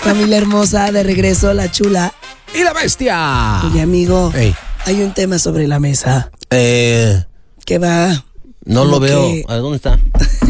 Familia hermosa, de regreso, la chula y la bestia. Oye, amigo, Ey. hay un tema sobre la mesa. ¿Qué va? No lo veo. Que... A ver, ¿dónde está?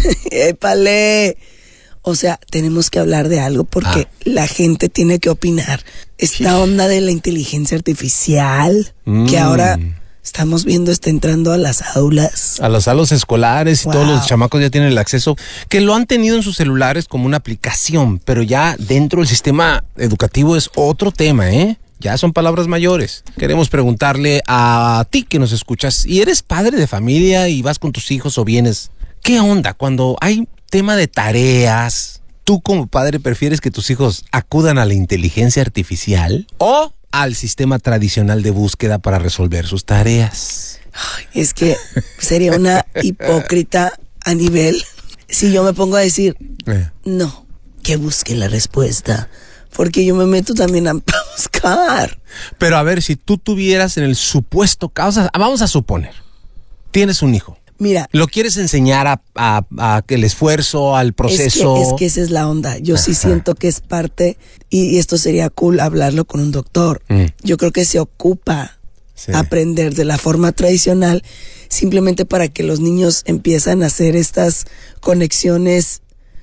¡Épale! O sea, tenemos que hablar de algo porque la gente tiene que opinar. Esta onda de la inteligencia artificial que ahora estamos viendo está entrando a las aulas. A las salas escolares y Wow. todos los chamacos ya tienen el acceso, que lo han tenido en sus celulares como una aplicación, pero ya dentro del sistema educativo es otro tema, ¿eh? Ya son palabras mayores. Queremos preguntarle a ti que nos escuchas, y eres padre de familia y vas con tus hijos o vienes, ¿qué onda cuando hay tema de tareas? ¿Tú como padre prefieres que tus hijos acudan a la inteligencia artificial o al sistema tradicional de búsqueda para resolver sus tareas? Ay, es que sería una hipócrita a nivel si yo me pongo a decir no, que busque la respuesta, porque yo me meto también a buscar. Pero a ver, si tú tuvieras en el supuesto caso, vamos a suponer, tienes un hijo. Mira, ¿Lo quieres enseñar a que el esfuerzo, al proceso? Es que esa es la onda. Yo sí siento que es parte, y esto sería cool hablarlo con un doctor. Yo creo que se ocupa aprender de la forma tradicional simplemente para que los niños empiezan a hacer estas conexiones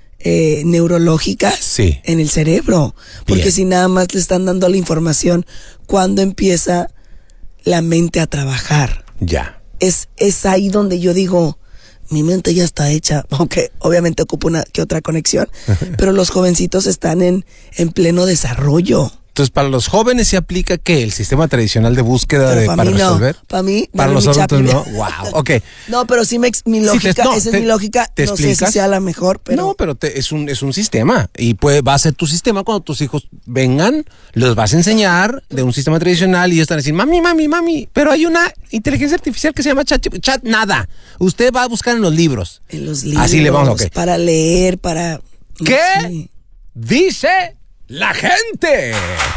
neurológicas en el cerebro. Porque si nada más le están dando la información, ¿cuándo empieza la mente a trabajar? Ya. Es ahí donde yo digo, mi mente ya está hecha, aunque obviamente ocupa una que otra conexión, pero los jovencitos están en pleno desarrollo. Entonces, para los jóvenes se aplica ¿qué? El sistema tradicional de búsqueda para resolver. Para mí, para los adultos no. Wow, ok. No, pero sí mi lógica, esa es mi lógica. ¿Te no explicas? sé si sea la mejor, pero no, pero es un sistema y va a ser tu sistema cuando tus hijos vengan, los vas a enseñar de un sistema tradicional y ellos están a decir, mami, pero hay una inteligencia artificial que se llama chat, nada. Usted va a buscar en los libros. En los libros. Así le vamos, ok. Para leer, para... ¿Qué sé. dice la gente?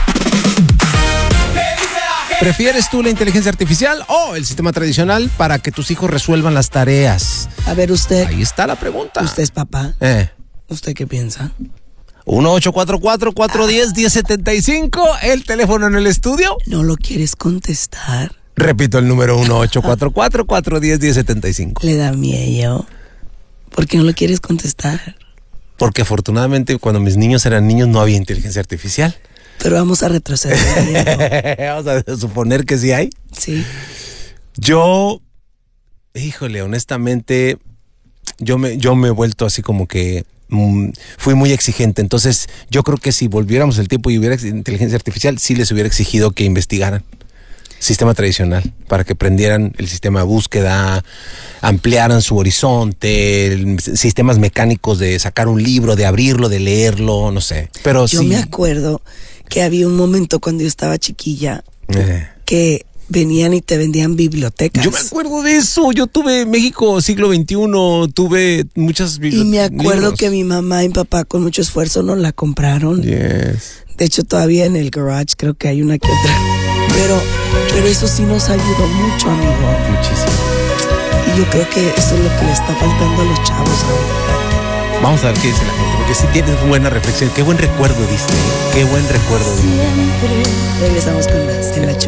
¿Prefieres tú la inteligencia artificial o el sistema tradicional para que tus hijos resuelvan las tareas? A ver, usted. Ahí está la pregunta. ¿Usted es papá? ¿Usted qué piensa? 1-844-410-1075, el teléfono en el estudio. ¿No lo quieres contestar? Repito el número 1-844-410-1075. Le da miedo. ¿Por qué no lo quieres contestar? Porque afortunadamente cuando mis niños eran niños no había inteligencia artificial. Pero vamos a retroceder. Vamos a suponer que sí hay. Sí. Yo, híjole, honestamente, yo me he vuelto así como que fui muy exigente. Entonces, yo creo que si volviéramos el tiempo y hubiera inteligencia artificial, sí les hubiera exigido que investigaran sistema tradicional para que aprendieran el sistema de búsqueda, ampliaran su horizonte, sistemas mecánicos de sacar un libro, de abrirlo, de leerlo, no sé. Pero yo me acuerdo que había un momento cuando yo estaba chiquilla que venían y te vendían bibliotecas. Yo me acuerdo de eso. Yo tuve México siglo XXI, tuve muchas bibliotecas. Y me acuerdo que mi mamá y mi papá con mucho esfuerzo nos la compraron. Yes. De hecho, todavía en el garage creo que hay una que otra. Pero eso sí nos ayudó mucho, amigo. Muchísimo. Y yo creo que eso es lo que le está faltando a los chavos ahorita. Vamos a ver qué dice la gente, porque sí tienes buena reflexión. Qué buen recuerdo diste, ¿eh? Qué buen recuerdo diste. Regresamos con más en la